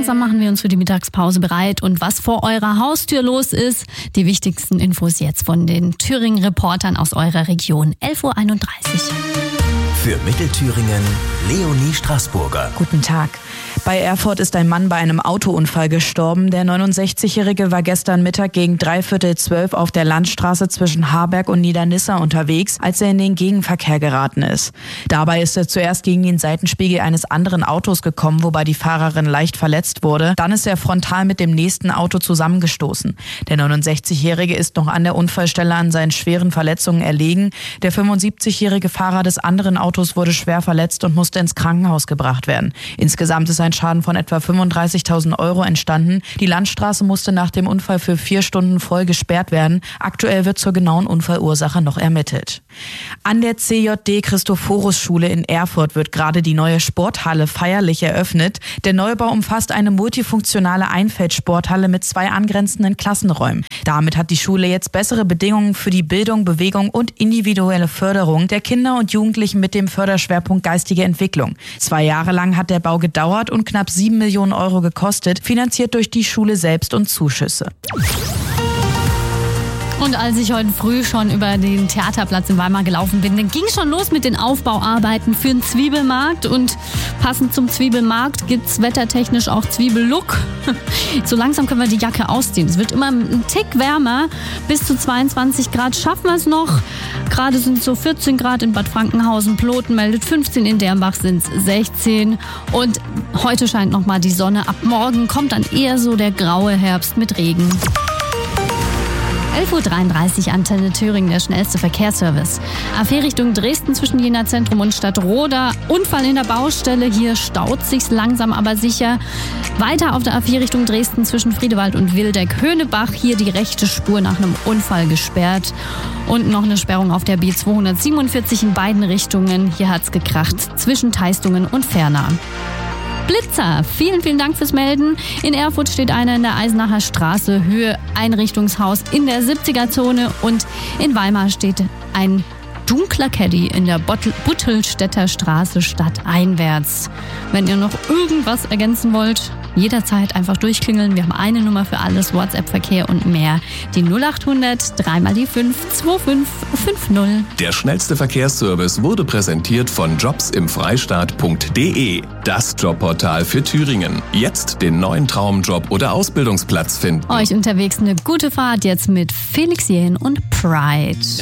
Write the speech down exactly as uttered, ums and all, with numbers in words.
langsam machen wir uns für die Mittagspause bereit. Und was vor eurer Haustür los ist, die wichtigsten Infos jetzt von den Thüringen-Reportern aus eurer Region. elf Uhr einunddreißig. Für Mittelthüringen, Leonie Straßburger. Guten Tag. Bei Erfurt ist ein Mann bei einem Autounfall gestorben. Der neunundsechzigjährige war gestern Mittag gegen dreiviertel zwölf auf der Landstraße zwischen Harberg und Niedernisse unterwegs, als er in den Gegenverkehr geraten ist. Dabei ist er zuerst gegen den Seitenspiegel eines anderen Autos gekommen, wobei die Fahrerin leicht verletzt wurde. Dann ist er frontal mit dem nächsten Auto zusammengestoßen. Der neunundsechzigjährige ist noch an der Unfallstelle an seinen schweren Verletzungen erlegen. Der fünfundsiebzigjährige Fahrer des anderen Autos wurde schwer verletzt und musste ins Krankenhaus gebracht werden. Insgesamt ist ein Schaden von etwa fünfunddreißigtausend Euro entstanden. Die Landstraße musste nach dem Unfall für vier Stunden voll gesperrt werden. Aktuell wird zur genauen Unfallursache noch ermittelt. An der C J D-Christophorus-Schule in Erfurt wird gerade die neue Sporthalle feierlich eröffnet. Der Neubau umfasst eine multifunktionale Einfeldsporthalle mit zwei angrenzenden Klassenräumen. Damit hat die Schule jetzt bessere Bedingungen für die Bildung, Bewegung und individuelle Förderung der Kinder und Jugendlichen mit dem Förderschwerpunkt geistige Entwicklung. Zwei Jahre lang hat der Bau gedauert und knapp sieben Millionen Euro gekostet, finanziert durch die Schule selbst und Zuschüsse. Und als ich heute früh schon über den Theaterplatz in Weimar gelaufen bin, dann ging schon los mit den Aufbauarbeiten für den Zwiebelmarkt. Und passend zum Zwiebelmarkt gibt's wettertechnisch auch Zwiebellook. So langsam können wir die Jacke ausziehen. Es wird immer ein Tick wärmer. Bis zu zweiundzwanzig Grad schaffen wir es noch. Gerade sind es so vierzehn Grad in Bad Frankenhausen. Ploten meldet fünfzehn, in Dernbach sind es sechzehn. Und heute scheint noch mal die Sonne. Ab morgen kommt dann eher so der graue Herbst mit Regen. elf Uhr dreiunddreißig, Antenne Thüringen, der schnellste Verkehrsservice. A vier Richtung Dresden zwischen Jena Zentrum und Stadtroda. Unfall in der Baustelle, hier staut sich's langsam aber sicher. Weiter auf der A vier Richtung Dresden zwischen Friedewald und Wildeck-Höhnebach. Hier die rechte Spur nach einem Unfall gesperrt. Und noch eine Sperrung auf der B zweihundertsiebenundvierzig in beiden Richtungen. Hier hat's gekracht zwischen Teistungen und Ferner. Blitzer, vielen, vielen Dank fürs Melden. In Erfurt steht einer in der Eisenacher Straße, Höhe Einrichtungshaus in der siebziger-Zone. Und in Weimar steht ein dunkler Caddy in der Buttelstädter Straße stadteinwärts. Wenn ihr noch irgendwas ergänzen wollt, jederzeit einfach durchklingeln. Wir haben eine Nummer für alles, WhatsApp-Verkehr und mehr. Die null achthundert, dreimal die fünf, zwei fünf fünf null. Der schnellste Verkehrsservice wurde präsentiert von jobs im freistaat punkt de. Das Jobportal für Thüringen. Jetzt den neuen Traumjob oder Ausbildungsplatz finden. Euch unterwegs eine gute Fahrt jetzt mit Felix Jähn und Pride.